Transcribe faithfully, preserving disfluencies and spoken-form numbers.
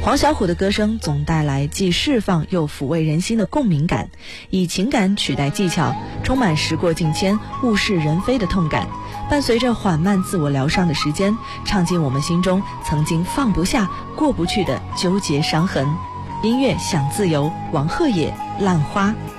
黄小琥的歌声总带来既释放又抚慰人心的共鸣感，以情感取代技巧，充满时过境迁、物是人非的痛感，伴随着缓慢自我疗伤的时间，唱进我们心中曾经放不下、过不去的纠结伤痕。音乐想自由，王鹤野，烂花。